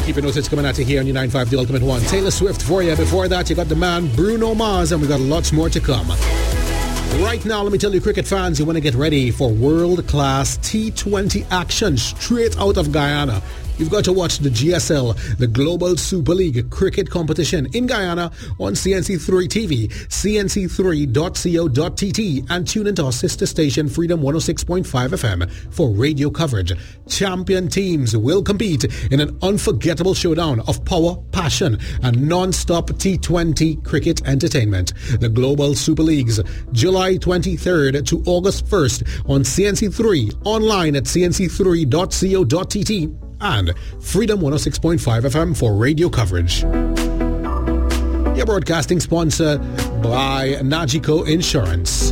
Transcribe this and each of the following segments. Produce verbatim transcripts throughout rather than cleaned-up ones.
Keep your notes coming at you here on your nine five The Ultimate One. Taylor Swift for you. Before that, you got the man Bruno Mars, and we got lots more to come. Right now, let me tell you, cricket fans, you want to get ready for world-class T twenty action straight out of Guyana. You've got to watch the G S L, the Global Super League cricket competition in Guyana on C N C three T V, C N C three dot co dot t t, and tune into our sister station Freedom one oh six point five F M for radio coverage. Champion teams will compete in an unforgettable showdown of power, passion, and non-stop T twenty cricket entertainment. The Global Super Leagues, July twenty-third to August first on C N C three, online at c n c three dot co dot t t. and Freedom one oh six point five F M for radio coverage. Your broadcasting sponsor by Nagico Insurance.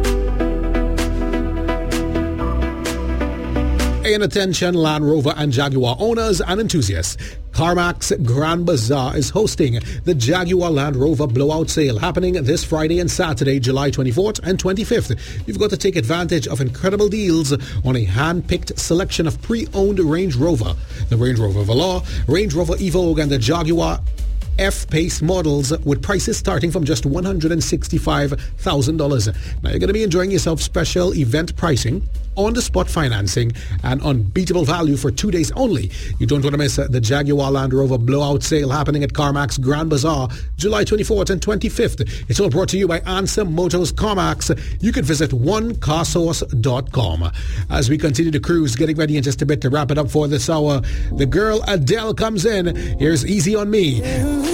And attention Land Rover and Jaguar owners and enthusiasts. CarMax Grand Bazaar is hosting the Jaguar Land Rover blowout sale happening this Friday and Saturday, July twenty-fourth and twenty-fifth. You've got to take advantage of incredible deals on a hand-picked selection of pre-owned Range Rover, the Range Rover Velour, Range Rover Evoque, and the Jaguar F-Pace models with prices starting from just one hundred sixty-five thousand dollars. Now you're going to be enjoying yourself special event pricing, on-the-spot financing, and unbeatable value for two days only. You don't want to miss the Jaguar Land Rover blowout sale happening at CarMax Grand Bazaar, July twenty-fourth and twenty-fifth. It's all brought to you by Answer Motors CarMax. You can visit one car source dot com. As we continue to cruise, getting ready in just a bit to wrap it up for this hour, the girl Adele comes in. Here's Easy on Me.